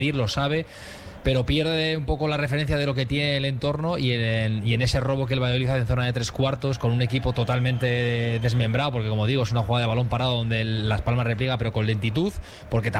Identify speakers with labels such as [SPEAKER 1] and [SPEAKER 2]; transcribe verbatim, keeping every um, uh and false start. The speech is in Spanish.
[SPEAKER 1] lo sabe, pero pierde un poco la referencia de lo que tiene el entorno y en, y en ese robo que el Valladolid hace en zona de tres cuartos con un equipo totalmente desmembrado, porque como digo es una jugada de balón parado donde el, Las Palmas repliega pero con lentitud, porque